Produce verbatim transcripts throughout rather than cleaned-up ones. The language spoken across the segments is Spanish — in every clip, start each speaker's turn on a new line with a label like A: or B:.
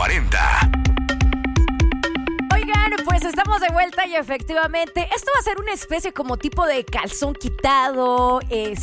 A: cuarenta.
B: Pues estamos de vuelta y efectivamente esto va a ser una especie como tipo de calzón quitado,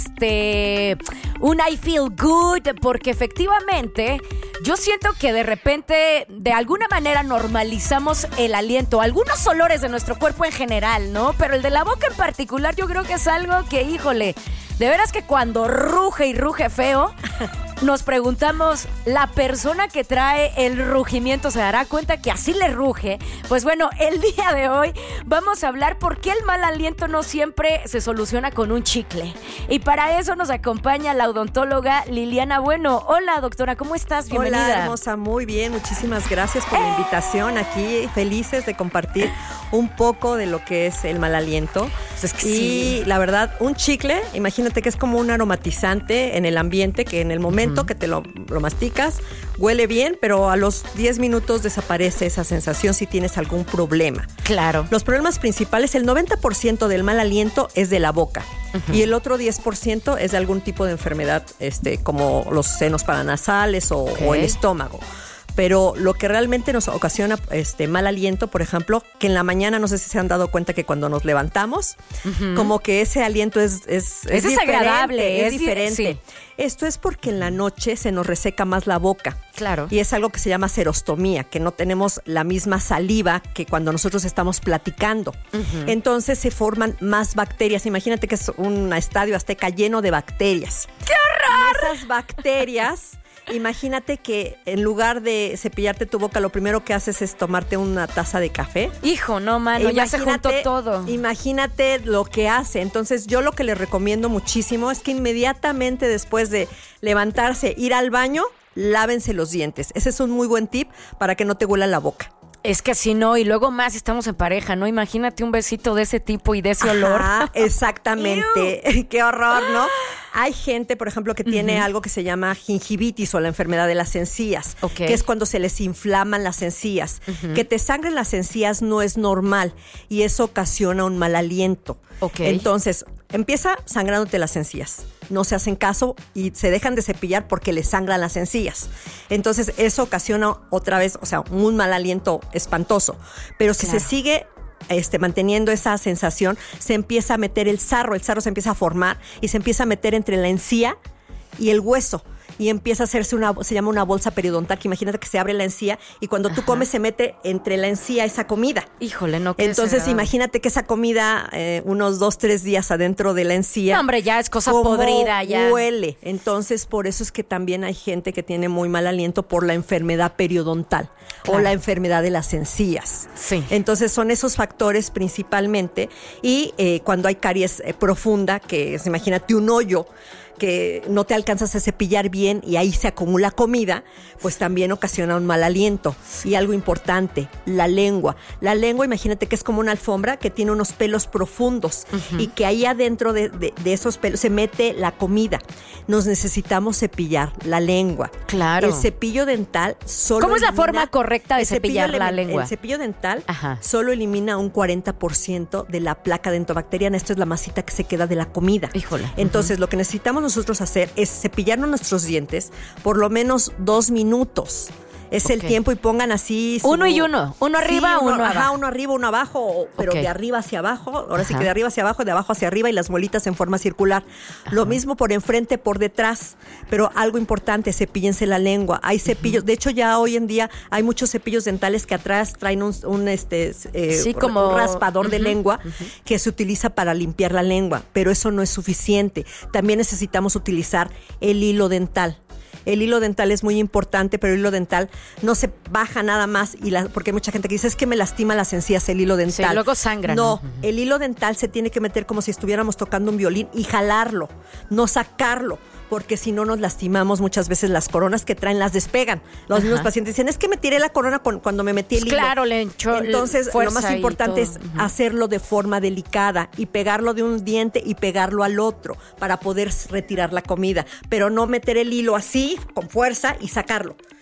B: este, un I feel good, porque efectivamente yo siento que de repente de alguna manera normalizamos el aliento, algunos olores de nuestro cuerpo en general, ¿no? Pero el de la boca en particular yo creo que es algo que, híjole, de veras que cuando ruge y ruge feo, nos preguntamos, ¿la persona que trae el rugimiento se dará cuenta que así le ruge? Pues bueno, el día de hoy vamos a hablar por qué el mal aliento no siempre se soluciona con un chicle. Y para eso nos acompaña la odontóloga Liliana Bueno. Hola, doctora, ¿cómo estás? Bienvenida.
C: Hola, hermosa, muy bien. Muchísimas gracias por
B: ¡Eh!
C: la invitación. Aquí felices de compartir un poco de lo que es el mal aliento.
B: Pues es que
C: y
B: sí.
C: la verdad, un chicle, imagínate que es como un aromatizante en el ambiente que en el momento que te lo, lo masticas, huele bien, pero a los diez minutos desaparece esa sensación si tienes algún problema.
B: Claro.
C: Los problemas principales, el noventa por ciento del mal aliento es de la boca. Uh-huh. Y el otro diez por ciento es de algún tipo de enfermedad, este, como los senos paranasales o,
B: okay.
C: o el estómago. Pero lo que realmente nos ocasiona este mal aliento, por ejemplo, que en la mañana, no sé si se han dado cuenta que cuando nos levantamos, uh-huh. como que ese aliento es es,
B: es, es desagradable,
C: es, es diferente.
B: Sí.
C: Esto es porque en la noche se nos reseca más la boca.
B: Claro.
C: Y es algo que se llama serostomía, que no tenemos la misma saliva que cuando nosotros estamos platicando. Uh-huh. Entonces se forman más bacterias. Imagínate que es un estadio azteca lleno de bacterias.
B: ¡Qué horror!
C: Y esas bacterias... Imagínate que en lugar de cepillarte tu boca, lo primero que haces es tomarte una taza de café.
B: Hijo, no, mano, ya se juntó todo.
C: Imagínate lo que hace. Entonces, yo lo que les recomiendo muchísimo es que inmediatamente después de levantarse, ir al baño, lávense los dientes. Ese es un muy buen tip para que no te huela la boca.
B: Es que si no, y luego más estamos en pareja, ¿no? Imagínate un besito de ese tipo y de ese olor.
C: Ah, exactamente. Qué horror, ¿no? Hay gente, por ejemplo, que tiene uh-huh. algo que se llama gingivitis o la enfermedad de las encías,
B: okay.
C: que es cuando se les inflaman las encías.
B: Uh-huh.
C: Que te sangren las encías no es normal y eso ocasiona un mal aliento.
B: Okay.
C: Entonces, empieza sangrándote las encías. No se hacen caso y se dejan de cepillar porque les sangran las encías. Entonces, eso ocasiona otra vez, o sea, un mal aliento espantoso. Pero si
B: claro.
C: se sigue este, manteniendo esa sensación, se empieza a meter el sarro, el sarro se empieza a formar y se empieza a meter entre la encía y el hueso. Y empieza a hacerse una, se llama una bolsa periodontal, que imagínate que se abre la encía y cuando tú Ajá. comes se mete entre la encía esa comida.
B: Híjole, no.
C: Entonces imagínate que esa comida eh, unos dos, tres días adentro de la encía.
B: No, hombre, ya es cosa podrida ya.
C: Huele. Entonces por eso es que también hay gente que tiene muy mal aliento por la enfermedad periodontal claro. o la enfermedad de las encías.
B: Sí.
C: Entonces son esos factores principalmente y eh, cuando hay caries eh, profunda, que es, imagínate un hoyo que no te alcanzas a cepillar bien y ahí se acumula comida, pues también ocasiona un mal aliento. Y algo importante, la lengua. La lengua, imagínate que es como una alfombra que tiene unos pelos profundos uh-huh. y que ahí adentro de, de, de esos pelos se mete la comida. Nos necesitamos cepillar la lengua.
B: Claro.
C: El cepillo dental solo
B: ¿Cómo es la
C: elimina,
B: forma correcta de cepillar la
C: el,
B: lengua?
C: El cepillo dental
B: Ajá.
C: solo elimina un cuarenta por ciento de la placa dentobacteriana. Esto es la masita que se queda de la comida.
B: Híjole.
C: Entonces,
B: uh-huh.
C: lo que necesitamos nosotros hacer es cepillarnos nuestros dientes por lo menos dos minutos. Es okay. el tiempo y pongan así... Su,
B: uno y uno. Uno arriba,
C: sí, uno,
B: uno
C: ajá,
B: abajo.
C: uno arriba, uno abajo, pero okay. de arriba hacia abajo. Ahora ajá. sí que de arriba hacia abajo, de abajo hacia arriba y las muelitas en forma circular. Ajá. Lo mismo por enfrente, por detrás. Pero algo importante, cepíllense la lengua. Hay cepillos, uh-huh. de hecho ya hoy en día hay muchos cepillos dentales que atrás traen un, un, este, eh,
B: sí, como...
C: un raspador uh-huh. de lengua
B: uh-huh.
C: que se utiliza para limpiar la lengua. Pero eso no es suficiente. También necesitamos utilizar el hilo dental. El hilo dental es muy importante, pero el hilo dental no se baja nada más y la, porque hay mucha gente que dice, es que me lastima las encías el hilo dental.
B: Sí, luego sangra.
C: No, uh-huh. el hilo dental se tiene que meter como si estuviéramos tocando un violín y jalarlo, no sacarlo. Porque si no nos lastimamos, muchas veces las coronas que traen las despegan. Los Ajá. mismos pacientes dicen, es que me tiré la corona con, cuando me metí el hilo.
B: Claro, le echó
C: Entonces, lo más importante es
B: uh-huh.
C: hacerlo de forma delicada y pegarlo de un diente y pegarlo al otro para poder retirar la comida. Pero no meter el hilo así, con fuerza, y sacarlo.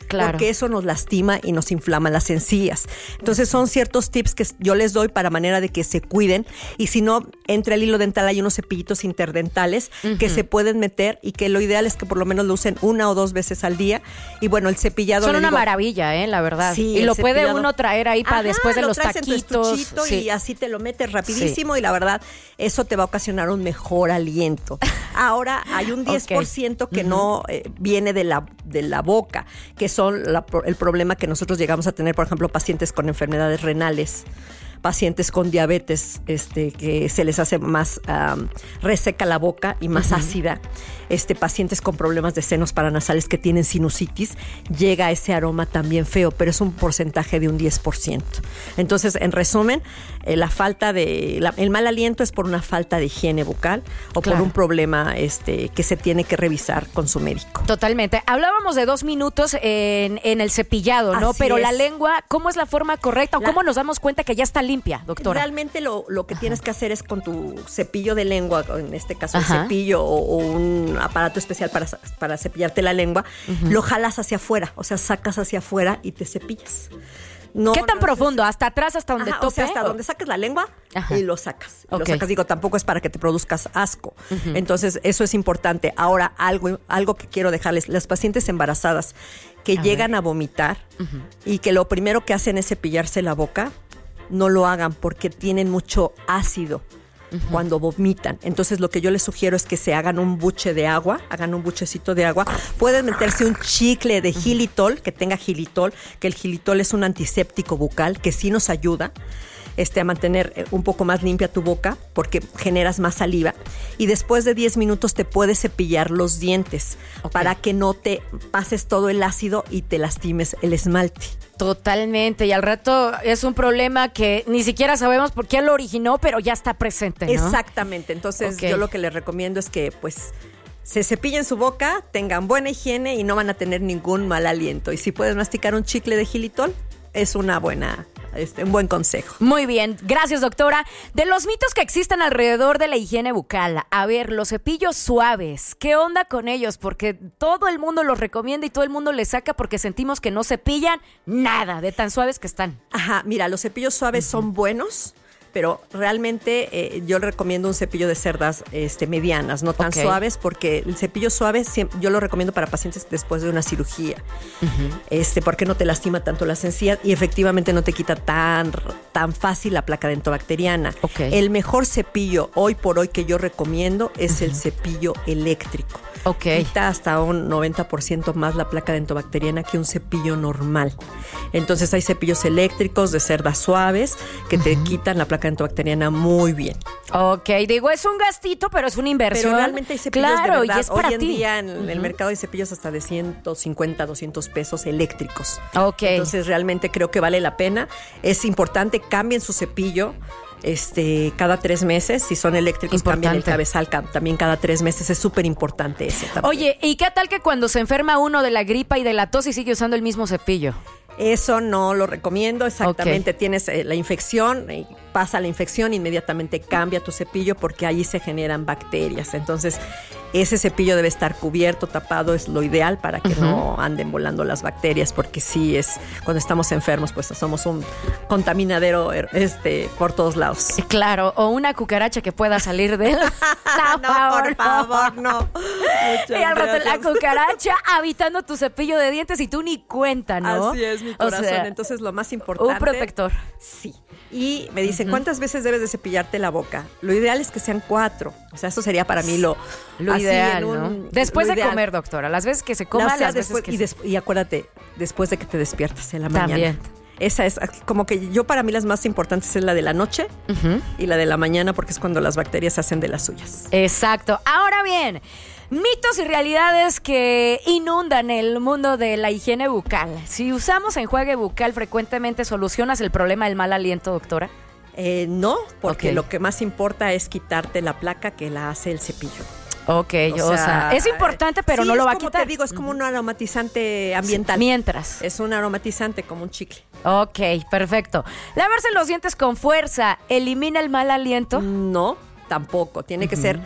B: Claro.
C: Porque eso nos lastima y nos inflama las encías. Entonces son ciertos tips que yo les doy para manera de que se cuiden. Y si no, entre el hilo dental hay unos cepillitos interdentales uh-huh. que se pueden meter y que lo ideal es que por lo menos lo usen una o dos veces al día. Y bueno, el cepillado...
B: Son una
C: digo,
B: maravilla, ¿eh? La verdad.
C: Sí,
B: y lo
C: cepillado,
B: puede uno traer ahí para
C: ajá,
B: después de
C: lo
B: los
C: traes
B: taquitos.
C: En tu estuchito
B: sí.
C: Y así te lo metes rapidísimo sí. y la verdad, eso te va a ocasionar un mejor aliento. Ahora, hay un diez por ciento okay. que uh-huh. no eh, viene de la, de la boca, que son la, el problema que nosotros llegamos a tener, por ejemplo, pacientes con enfermedades renales, pacientes con diabetes, este, que se les hace más um, reseca la boca y más uh-huh. ácida, este, pacientes con problemas de senos paranasales que tienen sinusitis, llega ese aroma también feo, pero es un porcentaje de un diez por ciento. Entonces, en resumen, eh, la falta de, la, el mal aliento es por una falta de higiene bucal o claro. por un problema este, que se tiene que revisar con su médico.
B: Totalmente. Hablábamos de dos minutos en, en el cepillado, ¿no?
C: Así
B: pero
C: es.
B: La lengua, ¿cómo es la forma correcta o
C: la,
B: cómo nos damos cuenta que ya está limpia, doctora?
C: Realmente lo, lo que Ajá. tienes que hacer es con tu cepillo de lengua, en este caso
B: Ajá.
C: el cepillo o, o un aparato especial para, para cepillarte la lengua, uh-huh. lo jalas hacia afuera, o sea, sacas hacia afuera y te cepillas. No,
B: ¿Qué tan
C: no
B: profundo?
C: Es,
B: ¿Hasta atrás, hasta donde
C: ajá,
B: tope?
C: O sea, hasta o... donde saques la lengua ajá. y lo sacas. Y okay. Lo sacas, digo, tampoco es para que te produzcas asco. Uh-huh. Entonces, eso es importante. Ahora, algo, algo que quiero dejarles, las pacientes embarazadas que a llegan ver. a vomitar uh-huh. y que lo primero que hacen es cepillarse la boca, no lo hagan porque tienen mucho ácido uh-huh. cuando vomitan. Entonces lo que yo les sugiero es que se hagan un buche de agua, hagan un buchecito de agua. Pueden meterse un chicle de Xilitol, que tenga Xilitol, que el Xilitol es un antiséptico bucal que sí nos ayuda este, a mantener un poco más limpia tu boca porque generas más saliva. Y después de diez minutos te puedes cepillar los dientes okay. para que no te pases todo el ácido y te lastimes el esmalte.
B: Totalmente, y al rato es un problema que ni siquiera sabemos por qué lo originó, pero ya está presente, ¿no?
C: Exactamente, entonces okay. yo lo que les recomiendo es que pues se cepillen su boca, tengan buena higiene y no van a tener ningún mal aliento. Y si puedes masticar un chicle de Xilitol, es una buena... Este, un buen consejo.
B: Muy bien, gracias doctora. De los mitos que existen alrededor de la higiene bucal, a ver, los cepillos suaves, ¿qué onda con ellos? Porque todo el mundo los recomienda y todo el mundo les saca porque sentimos que no cepillan nada de tan suaves que están.
C: Ajá, mira, los cepillos suaves uh-huh. son buenos, pero realmente eh, yo recomiendo un cepillo de cerdas este, medianas, no tan okay. suaves, porque el cepillo suave yo lo recomiendo para pacientes después de una cirugía, uh-huh. este, porque no te lastima tanto las encías y efectivamente no te quita tan, tan fácil la placa dentobacteriana.
B: Okay.
C: El mejor cepillo hoy por hoy que yo recomiendo es uh-huh. el cepillo eléctrico.
B: Okay.
C: Quita hasta un noventa por ciento más la placa dentobacteriana que un cepillo normal. Entonces hay cepillos eléctricos de cerdas suaves que uh-huh. te quitan la placa dentobacteriana muy bien.
B: Ok, digo, es un gastito, pero es una inversión.
C: Pero realmente hay cepillos
B: claro,
C: de verdad.
B: Y es para
C: Hoy en
B: ti.
C: día en
B: uh-huh.
C: el mercado hay cepillos hasta de ciento cincuenta, doscientos pesos eléctricos.
B: Ok.
C: Entonces realmente creo que vale la pena. Es importante, cambien su cepillo. Este, cada tres meses, si son eléctricos,
B: importante.
C: Cambian el cabezal también cada tres meses, es súper importante eso también.
B: Oye, ¿y qué tal que cuando se enferma uno de la gripa y de la tos y sigue usando el mismo cepillo?
C: Eso no lo recomiendo, exactamente.
B: Okay.
C: Tienes eh, la infección, eh, pasa la infección, inmediatamente cambia tu cepillo porque allí se generan bacterias. Entonces, ese cepillo debe estar cubierto, tapado, es lo ideal para que uh-huh. no anden volando las bacterias, porque sí es, cuando estamos enfermos, pues somos un contaminadero este, por todos lados.
B: Claro, o una cucaracha que pueda salir de él.
C: No, no, por favor, no.
B: Muchas y al rato la cucaracha habitando tu cepillo de dientes y tú ni cuenta, ¿no?
C: Así es, mi corazón. O sea, entonces lo más importante...
B: Un protector.
C: Sí. Y me dicen, uh-huh. ¿cuántas veces debes de cepillarte la boca? Lo ideal es que sean cuatro. O sea, eso sería para mí lo,
B: lo ideal,
C: un,
B: ¿no? Después
C: lo
B: de
C: ideal.
B: comer, doctora. Las veces que se coma,
C: o sea,
B: las
C: después,
B: veces que
C: y,
B: se...
C: des- y acuérdate, después de que te despiertas en la mañana.
B: También.
C: Esa es como que yo para mí las más importantes es la de la noche uh-huh. y la de la mañana, porque es cuando las bacterias se hacen de las suyas.
B: Exacto. Ahora bien, mitos y realidades que inundan el mundo de la higiene bucal. Si usamos enjuague bucal frecuentemente, ¿solucionas el problema del mal aliento, doctora?
C: Eh, no, porque
B: okay.
C: lo que más importa es quitarte la placa que la hace el cepillo.
B: Ok, o, o sea, sea, es importante, pero
C: sí,
B: no lo va a
C: como
B: quitar.
C: Te digo, es como un aromatizante ambiental.
B: Sí, mientras.
C: Es un aromatizante, como un chicle.
B: Ok, perfecto. Lavarse los dientes con fuerza, ¿elimina el mal aliento?
C: No, tampoco. Tiene uh-huh. que ser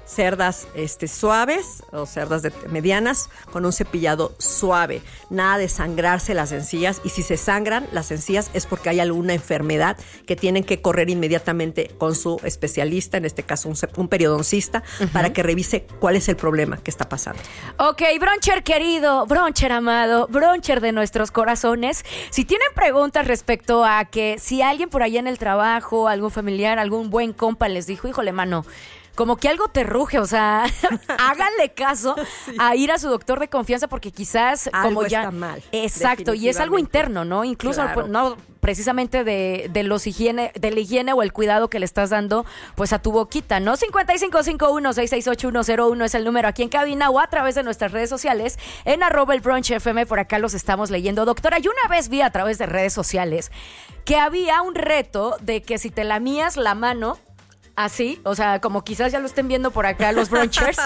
C: cerdas este, suaves o cerdas de, medianas con un cepillado suave. Nada de sangrarse las encías, y si se sangran las encías es porque hay alguna enfermedad que tienen que correr inmediatamente con su especialista, en este caso un, un periodoncista, uh-huh. para que revise cuál es el problema que está pasando.
B: Ok, broncher querido, broncher amado, broncher de nuestros corazones, si tienen preguntas respecto a que si alguien por allá en el trabajo, algún familiar, algún buen compa les dijo, híjole, mano, como que algo te ruge, o sea, háganle caso sí. a ir a su doctor de confianza, porque quizás
C: algo
B: como ya
C: está mal.
B: Exacto, y es algo interno, ¿no? Incluso
C: claro.
B: no precisamente de, de los higiene, de la higiene o el cuidado que le estás dando pues a tu boquita, ¿no? cincuenta y cinco cincuenta y uno, sesenta y seis ochenta y uno cero uno es el número aquí en cabina, o a través de nuestras redes sociales en arroba el brunch F M, por acá los estamos leyendo. Doctora, yo una vez vi a través de redes sociales que había un reto de que si te lamías la mano así, o sea, como quizás ya lo estén viendo por acá los brunchers,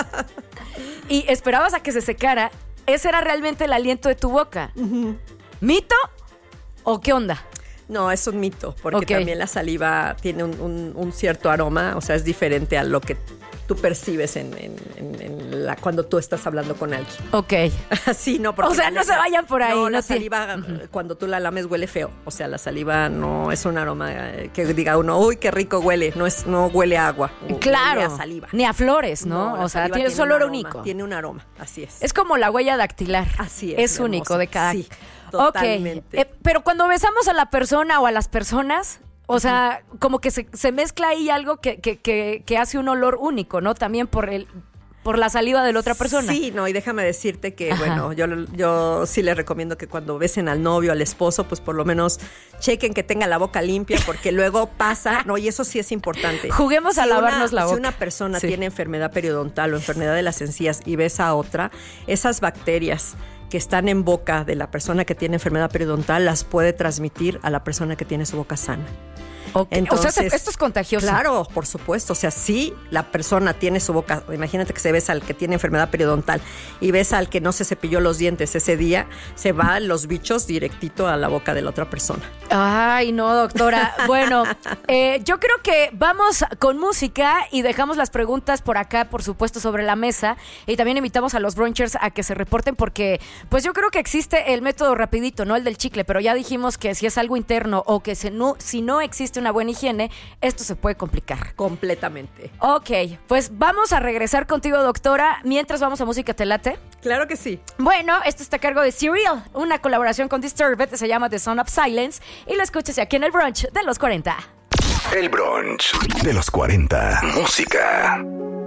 B: y esperabas a que se secara, ese era realmente el aliento de tu boca. Uh-huh. ¿Mito o qué onda?
C: No, es un mito, porque okay. también la saliva tiene un, un, un cierto aroma, o sea, es diferente a lo que tú percibes en, en, en, en la, cuando tú estás hablando con alguien.
B: Ok.
C: Sí, no, porque
B: o sea, no se vayan por ahí.
C: No,
B: no
C: la
B: sé.
C: saliva, uh-huh. cuando tú la lames huele feo. O sea, la saliva no es un aroma que diga uno, uy, qué rico huele. No es, no huele a agua.
B: Claro.
C: Huele a saliva.
B: Ni a flores, ¿no?
C: no
B: o sea, tiene,
C: tiene
B: olor
C: un aroma,
B: único.
C: Tiene un aroma, así es.
B: Es como la huella dactilar.
C: Así es.
B: Es único de cada.
C: Sí, totalmente.
B: Ok. Eh, pero cuando besamos a la persona o a las personas, o sea, como que se, se mezcla ahí algo que, que, que, que hace un olor único, ¿no? También por el por la saliva de la otra persona.
C: Sí, no, y déjame decirte que,
B: Ajá.
C: bueno, yo, yo sí les recomiendo que cuando besen al novio, al esposo, pues por lo menos chequen que tenga la boca limpia, porque luego pasa, no, y eso sí es importante.
B: Juguemos
C: si
B: a lavarnos
C: una,
B: la boca.
C: Si una persona
B: sí.
C: tiene enfermedad periodontal o enfermedad de las encías y besa a otra, esas bacterias que están en boca de la persona que tiene enfermedad periodontal las puede transmitir a la persona que tiene su boca sana.
B: Okay.
C: Entonces,
B: o sea, esto es contagioso.
C: Claro, por supuesto. O sea, si la persona tiene su boca, imagínate que se besa al que tiene enfermedad periodontal y besa al que no se cepilló los dientes ese día, se van los bichos directito a la boca de la otra persona.
B: Ay, no, doctora. Bueno, eh, yo creo que vamos con música y dejamos las preguntas por acá, por supuesto, sobre la mesa. Y también invitamos a los brunchers a que se reporten, porque pues yo creo que existe el método rapidito, no el del chicle, pero ya dijimos que si es algo interno o que se no, si no existe una buena higiene, esto se puede complicar.
C: Completamente.
B: Ok, pues vamos a regresar contigo, doctora, mientras vamos a música. ¿Te late?
C: Claro que sí.
B: Bueno, esto está a cargo de Serial, una colaboración con Disturbed, se llama The Sound of Silence, y lo escuchas aquí en el brunch de los cuarenta.
A: El brunch de los cuarenta. Música.